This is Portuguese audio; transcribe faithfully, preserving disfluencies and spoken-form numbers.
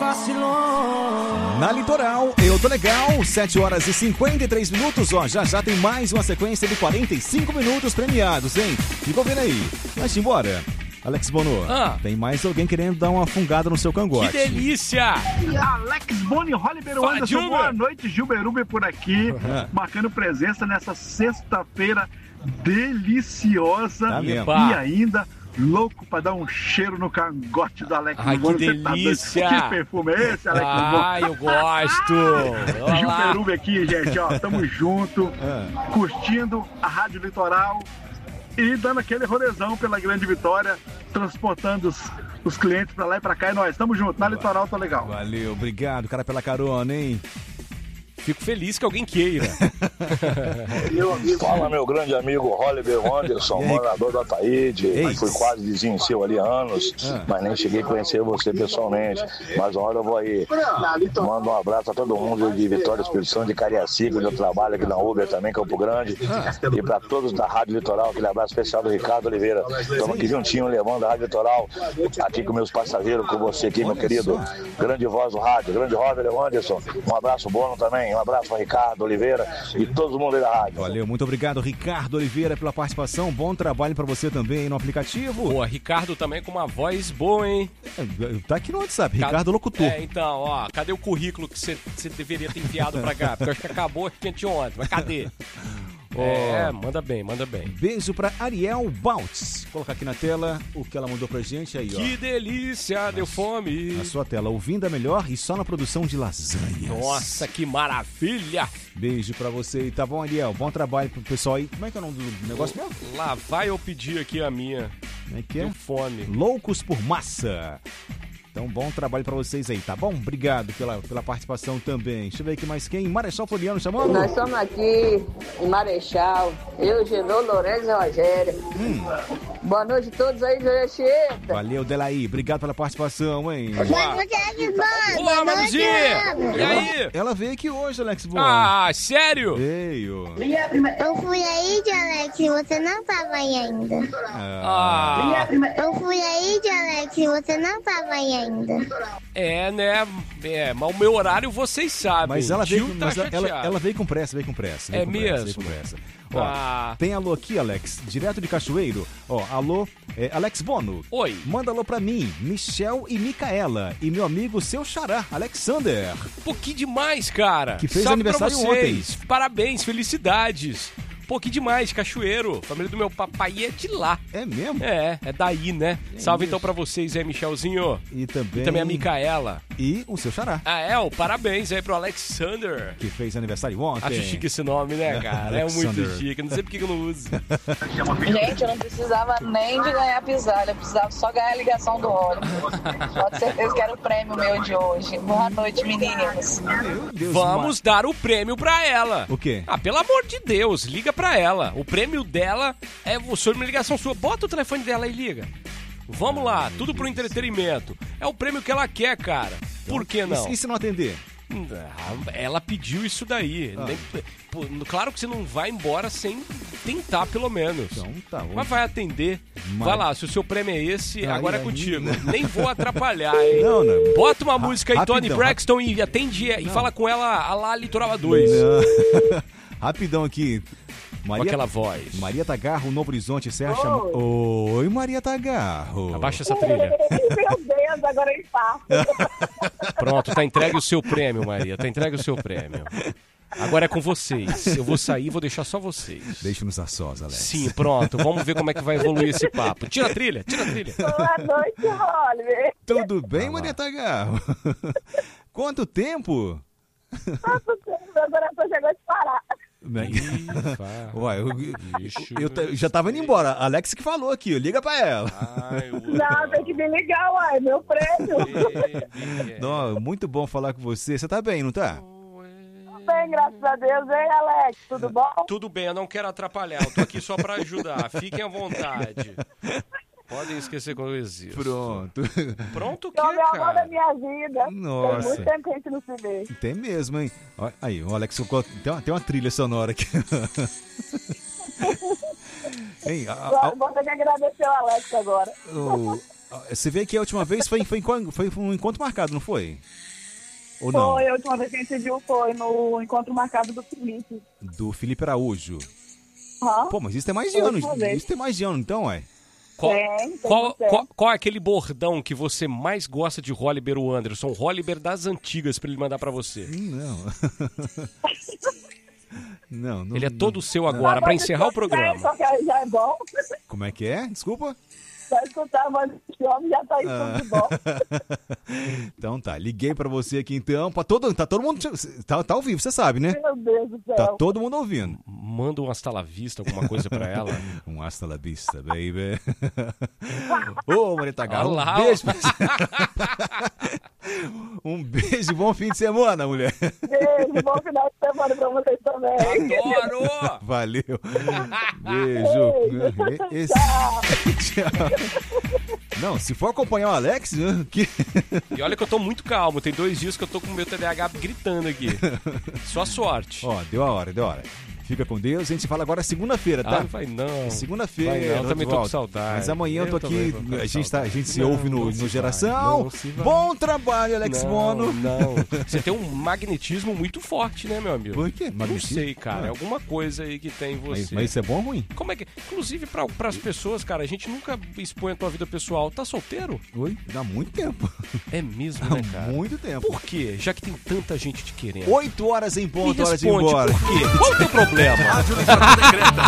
vacilou. Na Litoral, eu tô legal, sete horas e cinquenta e três minutos, ó, já já tem mais uma sequência de quarenta e cinco minutos premiados, hein? Fica ouvindo aí. Mas embora. Alex Bono, ah. tem mais alguém querendo dar uma fungada no seu cangote. Que delícia! Alex Bono e Holliber Anderson, boa noite, Gilberube por aqui, Uhum. marcando presença nessa sexta-feira deliciosa Tá mesmo. e ainda louco pra dar um cheiro no cangote do Alex Ai, Bono. que Você tá delícia! doido? Que perfume é esse, Alex Bono? Ai, eu gosto! Gilberube aqui, gente, ó, tamo junto, Ah. curtindo a Rádio Litoral e dando aquele rolezão pela grande vitória, transportando os, os clientes pra lá e pra cá, e nós estamos juntos, na Litoral tá legal. Valeu, obrigado, cara, pela carona, hein? Fico feliz que alguém queira. Fala, meu grande amigo Holliber Anderson, morador da Taíde. Fui quase vizinho seu ali há anos, Ah. mas nem cheguei a conhecer você pessoalmente. Mas uma hora eu vou aí. Mando um abraço a todo mundo de Vitória, Espírito Santo, de Cariacica, onde eu trabalho aqui na Uber também, Campo Grande. E para todos da Rádio Litoral, aquele abraço especial do Ricardo Oliveira. Estamos aqui juntinho, levando a Rádio Litoral, aqui com meus passageiros, com você aqui, meu querido. Grande voz do rádio, grande Holliber Anderson. Um abraço bom também. Um abraço para Ricardo Oliveira e todo mundo aí da rádio. Valeu, muito obrigado, Ricardo Oliveira, pela participação. Bom trabalho para você também aí no aplicativo. Boa, Ricardo também com uma voz boa, hein? É, tá aqui no WhatsApp, Ricardo Locutor. É, então, ó, cadê o currículo que você deveria ter enviado pra cá? Porque eu acho que acabou de ontem, mas cadê? É, manda bem, manda bem. Beijo pra Ariel Baltz. Vou colocar aqui na tela o que ela mandou pra gente aí, ó. Que delícia, deu fome. Na sua tela, ouvindo a melhor e só na produção de lasanhas. Nossa, que maravilha. Beijo pra você. E tá bom, Ariel? Bom trabalho pro pessoal aí. Como é que é o nome do negócio mesmo? Lá vai eu pedir aqui a minha. Como é que é? Deu fome. Loucos por Massa. Então, bom trabalho pra vocês aí, tá bom? Obrigado pela, pela participação também. Deixa eu ver aqui mais quem. Marechal Floriano chamando? Nós estamos aqui em Marechal, eu, Genô, Lourenço e Rogério. Hum. Boa noite a todos aí, Julieta. Valeu, Delaí. Obrigado pela participação, hein? Boa noite, Alex Bono. Boa, Manuzinha. E aí? Ela veio aqui hoje, Alex Bono. Ah, sério? Veio. Eu fui aí, de Alex, você não tava aí ainda. Ah. Eu fui aí, de Alex, você não tava aí ainda. É, né? É, mas o meu horário vocês sabem. Mas ela veio, Gil tá mas ela, ela, chateado. ela veio com pressa, veio com pressa. Veio É com pressa, mesmo? veio com pressa. Ó, Ah. tem alô aqui, Alex, direto de Cachoeiro. Ó, alô, é, Alex Bono. Oi. Manda alô pra mim, Michel e Micaela. E meu amigo, seu xará, Alexander. Pô, que demais, cara. Que fez Salve aniversário pra vocês. Parabéns, felicidades. Pô, que demais, Cachoeiro. Família do meu papai é de lá. É mesmo? É, é daí, né? É Salve isso. então pra vocês aí, Michelzinho. E também... E também a Micaela. E o seu xará. Ah, é? O parabéns aí pro Alexander. Que fez aniversário ontem. Acho chique esse nome, né, cara? É muito Alexander. chique. Não sei por que eu não uso. Gente, eu não precisava nem de ganhar pisada, eu precisava só ganhar a ligação do óleo. Pode ter certeza que era o prêmio meu de hoje. Boa noite, meninos. Meu Deus, Vamos dar o prêmio pra ela. O quê? Ah, pelo amor de Deus, liga pra ela. O prêmio dela é sobre uma ligação sua. Bota o telefone dela e liga. Vamos lá, tudo pro entretenimento. É o prêmio que ela quer, cara. Por que não? E se não atender? Ah, ela pediu isso daí. Ah. Nem- pô, claro que você não vai embora sem tentar, pelo menos. Então tá bom. Mas vai atender. Mas- Vai lá, se o seu prêmio é esse, Aí, agora é aí, contigo. né? Nem vou atrapalhar, hein? Não, não. Bota uma Ra- música aí, Tony rapidão, Braxton, e atende e fala com ela a lá Litoral A dois. Não. Rapidão aqui. Com aquela voz. Maria Tagarro, Novo Horizonte, Serra chama... Oi, Maria Tagarro. Abaixa essa trilha. Meu Deus, agora eu infarto. Pronto, tá entregue o seu prêmio, Maria. Tá entregue o seu prêmio. Agora é com vocês. Eu vou sair e vou deixar só vocês. Deixa-nos a sós, Alex. Sim, pronto. Vamos ver como é que vai evoluir esse papo. Tira a trilha, tira a trilha. Boa noite, Oliver. Tudo bem, Ah, Maria Tagarro? Quanto tempo? Meu coração chegou a disparar. Ué, eu, eu, eu já tava indo embora. Alex que falou aqui, liga pra ela. Ai, Não, tem que me ligar, uai, meu prêmio. Não, muito bom falar com você. Você tá bem, não tá? Bem, graças a Deus, hein, Alex? Tudo bom? Tudo bem, eu não quero atrapalhar. Eu tô aqui só pra ajudar. Fiquem à vontade. Podem esquecer que eu existo. Pronto. Pronto o quê, Então, meu amor da cara? minha vida. Nossa. Tem muito tempo que a gente não se vê. Tem mesmo, hein? Ó, aí, o Alex colocou- tem uma, tem uma trilha sonora aqui. Hein, a- a- Vou ter que agradecer o Alex agora. o- Você vê que a última vez foi, foi, foi, foi um encontro marcado, não foi? Ou não? Foi, a última vez que a gente viu foi no encontro marcado do Felipe. Do Felipe Araújo. Uhum. Pô, mas isso tem mais de ano. Isso tem mais de ano, então, ué. Qual, tem, tem qual, qual, qual é aquele bordão que você mais gosta de Holliber ou Anderson? Holliber das antigas pra ele mandar pra você. Não. não, não. Ele é todo não, seu agora, não. pra encerrar o programa. É, só que já é bom. Como é que é? Desculpa? Vai escutar a voz desse homem, já tá isso Ah. de bom. Então tá, liguei pra você aqui então. Pra todo, tá todo mundo. Tá, tá ao vivo, você sabe, né? Meu Deus do céu. Tá todo mundo ouvindo. Manda um hasta la vista, alguma coisa pra ela. Um hasta la vista, baby. Ô, Marita Garro, um Olá, beijo. pra você. Um beijo, bom fim de semana, mulher. Beijo, bom final de semana pra vocês também. Adoro! Valeu. Beijo. Beijo. Esse... Tchau. Não, se for acompanhar o Alex, né, que... E olha que eu tô muito calmo, tem dois dias que eu tô com o meu T D A H gritando aqui. Só sorte. Ó, deu a hora, deu a hora. Fica com Deus, a gente fala agora segunda-feira, tá? Ah, não vai não. Segunda-feira. Vai não, eu também tô com Oswaldo. saudade. Mas amanhã eu tô Eu aqui, também tô com a gente, tá, a gente se saudade. ouve no, Não, não no se Geração. vai, não se vai. Bom trabalho, Alex não, Bono. Não, você tem um magnetismo muito forte, né, meu amigo? Por quê? Não Magnetismo? sei, cara. Ah. É alguma coisa aí que tem em você. Mas, mas isso é bom ou ruim? Como é que... Inclusive, pra, pras pessoas, cara, a gente nunca expõe a tua vida pessoal. Tá solteiro? Oi? Dá muito tempo. É mesmo, né, Há cara? muito tempo. Por quê? Já que tem tanta gente te querendo. Oito horas em Me ponto, hora de ir responde, embora. por quê? Qual o teu problema? Rádio Litoral Decreta.